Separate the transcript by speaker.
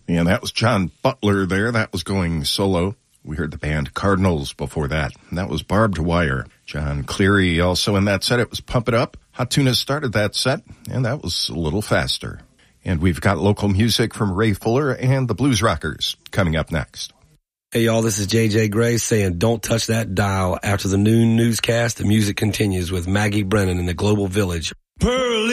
Speaker 1: And that was John Butler there. That was going solo. We heard the band Cardinals before that. And that was Barbed Wire. John Cleary also in that set. It was Pump It Up. Hot Tuna started that set, and that was a little faster. And we've got local music from Ray Fuller and the Blues Rockers coming up next.
Speaker 2: Hey, y'all, this is JJ Gray saying don't touch that dial. After the noon newscast, the music continues with Maggie Brennan in the Global Village.
Speaker 3: Pearly